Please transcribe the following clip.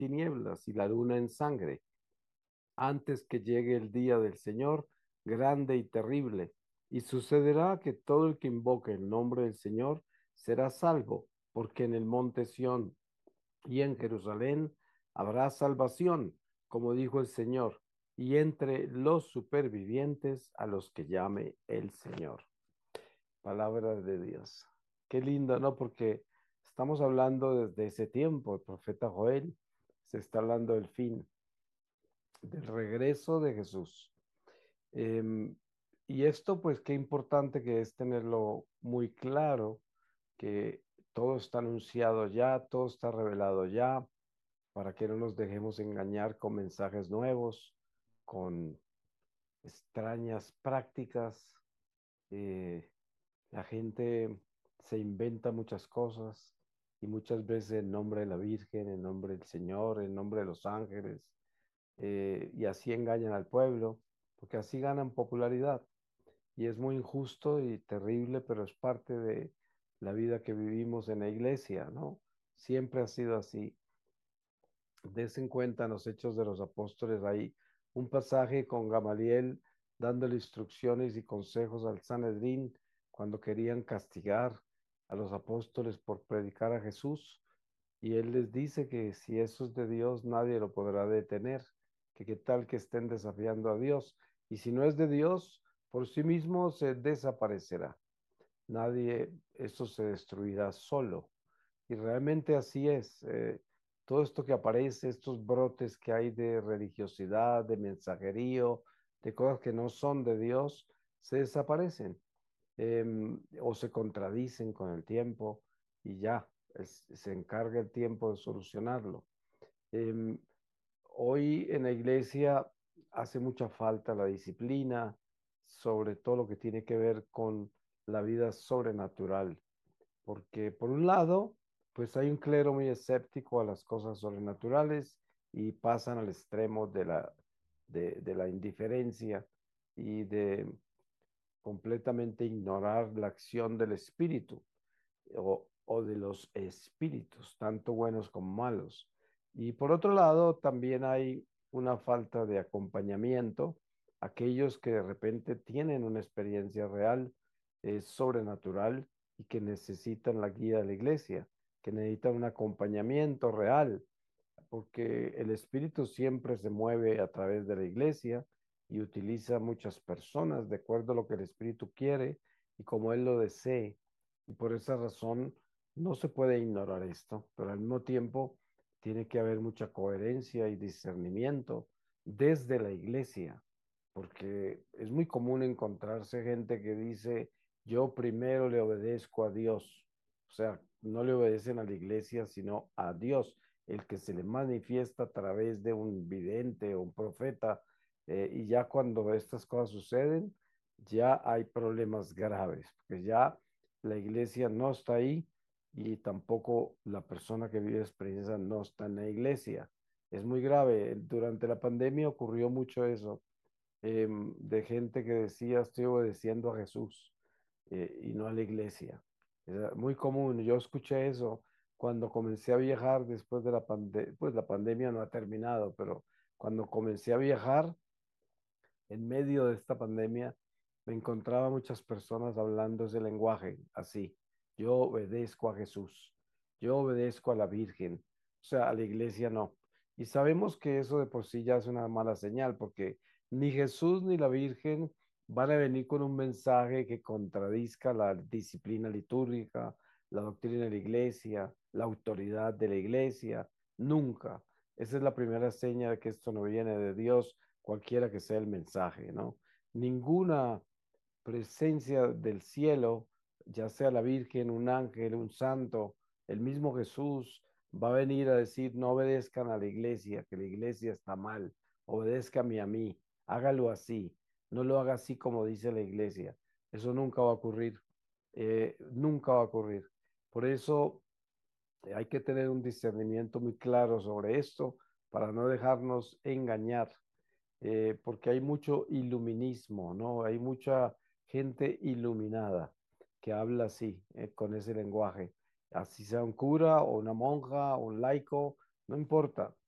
tinieblas y la luna en sangre, antes que llegue el día del Señor, grande y terrible. Y sucederá que todo el que invoque el nombre del Señor será salvo, porque en el monte Sión y en Jerusalén habrá salvación, como dijo el Señor, y entre los supervivientes a los que llame el Señor. Palabra de Dios. Qué lindo, ¿no? Porque estamos hablando desde ese tiempo, el profeta Joel se está hablando del fin, del regreso de Jesús. Em, y esto, pues, qué importante que es tenerlo muy claro, que todo está anunciado ya, todo está revelado ya, para que no nos dejemos engañar con mensajes nuevos, con extrañas prácticas. Eh, la gente se inventa muchas cosas y muchas veces en nombre de la Virgen, en nombre del Señor, en nombre de los ángeles, y así engañan al pueblo, porque así ganan popularidad. Y es muy injusto y terrible, pero es parte de la vida que vivimos en la iglesia, ¿no? Siempre ha sido así. Des en cuenta en los Hechos de los Apóstoles, hay un pasaje con Gamaliel dándole instrucciones y consejos al Sanedrín cuando querían castigar a los apóstoles por predicar a Jesús. Y él les dice que si eso es de Dios, nadie lo podrá detener, que qué tal que estén desafiando a Dios. Y si no es de Dios, por sí mismo se desaparecerá. Nadie, eso se destruirá solo. Y realmente así es. Todo esto que aparece, estos brotes que hay de religiosidad, de mensajerío, de cosas que no son de Dios, se desaparecen o se contradicen con el tiempo y ya, se encarga el tiempo de solucionarlo. Em, Hoy en la iglesia hace mucha falta la disciplina, sobre todo lo que tiene que ver con la vida sobrenatural, porque por un lado, pues hay un clero muy escéptico a las cosas sobrenaturales y pasan al extremo de la indiferencia y de completamente ignorar la acción del espíritu o de los espíritus, tanto buenos como malos. Y por otro lado, también hay una falta de acompañamiento. Aquellos que de repente tienen una experiencia real, sobrenatural y que necesitan la guía de la iglesia, que necesitan un acompañamiento real, porque el Espíritu siempre se mueve a través de la iglesia y utiliza muchas personas de acuerdo a lo que el Espíritu quiere y como Él lo desee. Y por esa razón no se puede ignorar esto, pero al mismo tiempo tiene que haber mucha coherencia y discernimiento desde la iglesia, porque es muy común encontrarse gente que dice, yo primero le obedezco a Dios. O sea, no le obedecen a la iglesia, sino a Dios, el que se le manifiesta a través de un vidente o un profeta. Y ya cuando estas cosas suceden, ya hay problemas graves, porque ya la iglesia no está ahí y tampoco la persona que vive experiencia no está en la iglesia. Es muy grave. Durante la pandemia ocurrió mucho eso, de gente que decía, estoy obedeciendo a Jesús y no a la iglesia. Era muy común. Yo escuché eso cuando comencé a viajar después de la pandemia, pues la pandemia no ha terminado, pero cuando comencé a viajar en medio de esta pandemia, me encontraba muchas personas hablando ese lenguaje así. Yo obedezco a Jesús, yo obedezco a la Virgen, o sea, a la iglesia no. Y sabemos que eso de por sí ya es una mala señal, porque ni Jesús ni la Virgen van a venir con un mensaje que contradizca la disciplina litúrgica, la doctrina de la iglesia, la autoridad de la iglesia, nunca. Esa es la primera señal de que esto no viene de Dios, cualquiera que sea el mensaje, ¿no? Ninguna presencia del cielo, ya sea la Virgen, un ángel, un santo, el mismo Jesús, va a venir a decir, no obedezcan a la iglesia, que la iglesia está mal, obedézcame a mí, hágalo así, no lo haga así como dice la iglesia. Eso nunca va a ocurrir, nunca va a ocurrir. Por eso hay que tener un discernimiento muy claro sobre esto para no dejarnos engañar, porque hay mucho iluminismo, ¿no? Hay mucha gente iluminada que habla así, con ese lenguaje. Así sea un cura o una monja o un laico, no importa.